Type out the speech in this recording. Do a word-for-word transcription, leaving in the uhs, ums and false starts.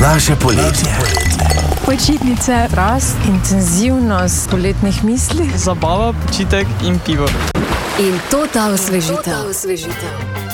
Naše poletje. Počitnice, rast, intenzivnost poletnih misli, zabava, počitek in pivo. In to ta osvežitev.